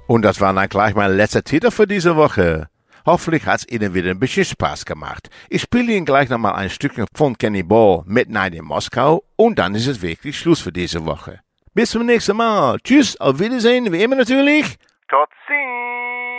Und das war dann gleich mein letzter Titel für diese Woche. Hoffentlich hat es Ihnen wieder ein bisschen Spaß gemacht. Ich spiele Ihnen gleich nochmal ein Stückchen von Kenny Ball, Midnight in Moskau, und dann ist es wirklich Schluss für diese Woche. Bis zum nächsten Mal. Tschüss, auf Wiedersehen, wie immer natürlich. Tot ziens!